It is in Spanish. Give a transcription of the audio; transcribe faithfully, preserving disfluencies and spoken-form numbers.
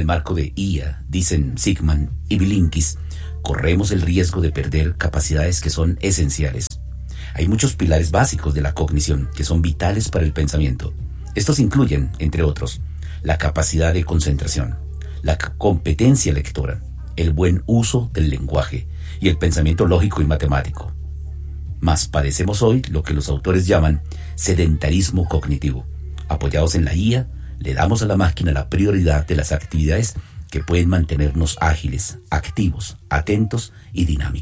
el marco de I A, dicen Sigman y Bilinkis, corremos el riesgo de perder capacidades que son esenciales. Hay muchos pilares básicos de la cognición que son vitales para el pensamiento. Estos incluyen, entre otros, la capacidad de concentración, la competencia lectora, el buen uso del lenguaje y el pensamiento lógico y matemático. Mas padecemos hoy lo que los autores llaman sedentarismo cognitivo. Apoyados en la I A, le damos a la máquina la prioridad de las actividades que pueden mantenernos ágiles, activos, atentos y dinámicos.